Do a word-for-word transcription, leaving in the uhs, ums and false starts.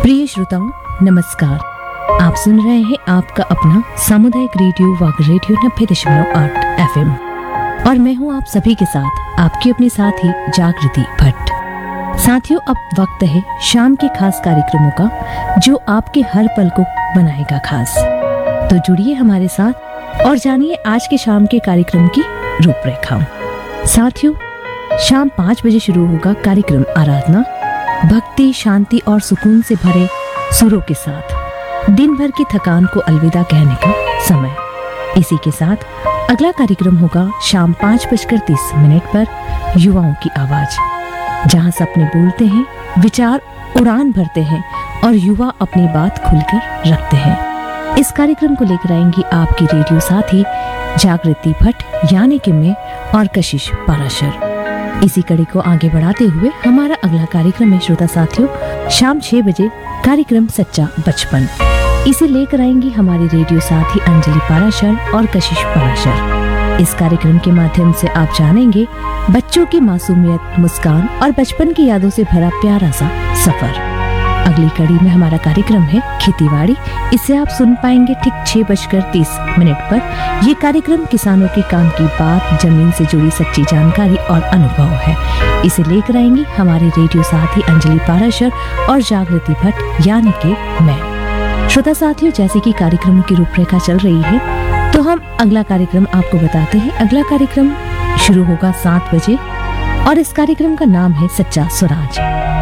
प्रिय श्रोताओं नमस्कार। आप सुन रहे हैं आपका अपना सामुदायिक रेडियो वाग रेडियो नब्बे दशमलव आठ एफ एम और मैं हूं आप सभी के साथ आपकी अपने साथी जागृति भट्ट। साथियों, अब वक्त है शाम के खास कार्यक्रमों का जो आपके हर पल को बनाएगा खास। तो जुड़िए हमारे साथ और जानिए आज के शाम के कार्यक्रम की रूपरेखा। साथियों, शाम पाँच बजे शुरू होगा कार्यक्रम आराधना, भक्ति, शांति और सुकून से भरे सुरों के साथ दिन भर की थकान को अलविदा कहने का समय। इसी के साथ अगला कार्यक्रम होगा शाम पाँच बजकर तीस मिनट पर युवाओं की आवाज, जहां सपने बोलते हैं, विचार उड़ान भरते हैं और युवा अपनी बात खुलकर रखते हैं। इस कार्यक्रम को लेकर आएंगी आपकी रेडियो साथी जागृति भट्ट यानी कि मैं और कशिश पाराशर। इसी कड़ी को आगे बढ़ाते हुए हमारा अगला कार्यक्रम है श्रोता साथियों शाम छह बजे कार्यक्रम सच्चा बचपन। इसे लेकर आएंगी हमारी रेडियो साथी अंजलि पाराशर और कशिश पाराशर। इस कार्यक्रम के माध्यम से आप जानेंगे बच्चों की मासूमियत, मुस्कान और बचपन की यादों से भरा प्यारा सा सफर। अगली कड़ी में हमारा कार्यक्रम है खेतीबाड़ी। इसे आप सुन पाएंगे ठीक छह बजकर तीस मिनट पर। ये कार्यक्रम किसानों के काम की बात, जमीन से जुड़ी सच्ची जानकारी और अनुभव है। इसे लेकर आएंगी हमारे रेडियो साथी अंजलि पाराशर और जागृति भट्ट यानी कि मैं। श्रोता साथियों, जैसे कि कार्यक्रमों की रूपरेखा चल रही है तो हम अगला कार्यक्रम आपको बताते हैं। अगला कार्यक्रम शुरू होगा सात बजे और इस कार्यक्रम का नाम है सच्चा स्वराज।